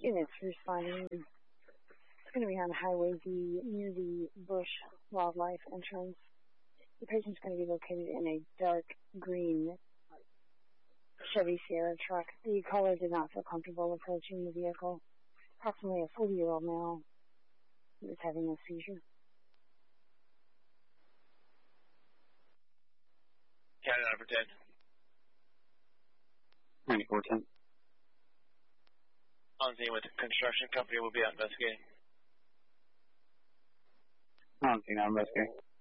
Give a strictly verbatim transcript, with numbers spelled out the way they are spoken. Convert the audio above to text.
Units responding. It's going to be on Highway D near the Bush Wildlife entrance. The patient's going to be located in a dark green Chevy Sierra truck. The caller did not feel comfortable approaching the vehicle. Approximately a forty-year-old male who was having a seizure. County number ten. ninety-four ten. On scene with the construction company will be out investigating. On scene, I'm investigating.